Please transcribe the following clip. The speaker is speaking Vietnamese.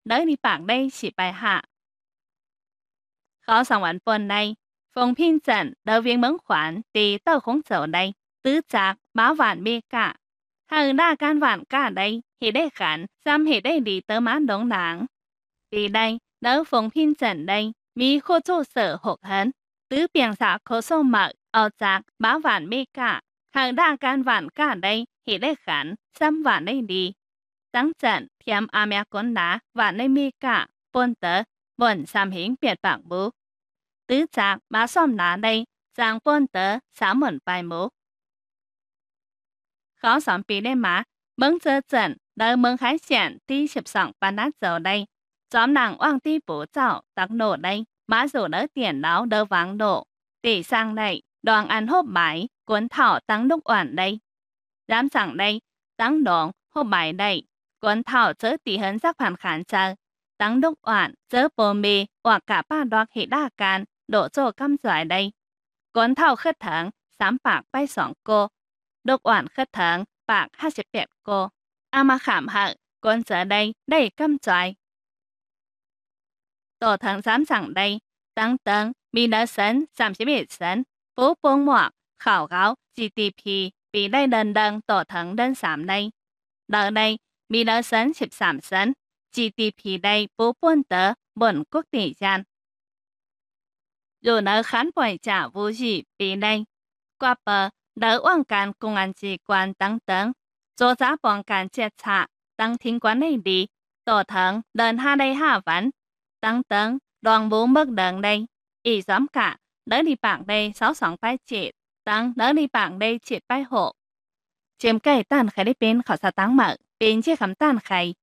đỡ đi bạc đây chỉ bài hạ. Khó sang完本đây, phong phiên trận đỡ viên mẫn khoản thì tờ khống dầu đây, tứ chạc báo vạn bê cả. Hằng đa can vạn cả đây, thì đây khẳng, xăm thì đây đi tớ mán đống đảng. Vì đây, đỡ phong phiên trận đây, mi khô chô sở hộp hấn, tứ biện xã khô sâu mật, ở chạc báo vạn bê cả. Hằng đa can vạn cả đây, thì đây khẳng, xăm vạn đây đi. Tăng trận thiêm à mẹ con đá vạn đây mê cả, bôn tớ, bồn xăm hình biệt bạc bố. Tứ chạc bá xóm đá đây, giang bôn tớ, xã mẩn bài mố. Khó xóm bì đây mà, mừng chơ trận, đỡ mừng hải sản tí chụp sọng bàn đá dầu đây. Chóm nàng oang tí bố chảo, tắc nổ đây, má rủ đỡ tiền đáo đỡ vắng độ. Tỷ sang đây, đoàn ăn hộp bài, cuốn thảo tăng đúc oản đây. Giám sẵn đây, tăng đoàn, hộp bài đây. Cuốn thảo chớ tỷ hấn sắc phản khán chờ. Tăng đúc oản, chớ bồ mì, hoặc cả ba đoạt hệ đa can, đổ chô căm giải đây. Cuốn thảo khất thắng, sám bạc bay sỏng cô. Đúc oản khất thắng, bạc 58 cô. À mà khảm hạng, cuốn giờ đây, đầy căm giải. Tổ thắng giám sẵn đây, tăng tầng, mi nơ sân, 31 sân, phú bông mọc, khảo gáo, GDP, bị đây đơn đơn tổ thắng đơn sám đây. Đợt đây, mi nơ sân 13 sân, GDP đây phú buôn tớ, bổn quốc tỷ gian. Dù nơ khán bỏi trả vũ dị bị đây. Qua bờ, đỡ oan can công an chỉ quan tăng tầng, dô giá bọn can chết xạ, tăng thính quán này đi, tổ thắng đơn hạ đây hạ vấn. Tăng tầng, đoàn bố mức đơn đây. Ý giám cả, đỡ đi bảng đây 62 bài chết, tăng đỡ đi bảng đây chết bài hộ. Chiếm cây tàn khai đi bên khảo sát tăng mở, bên chiếc khám tàn khai,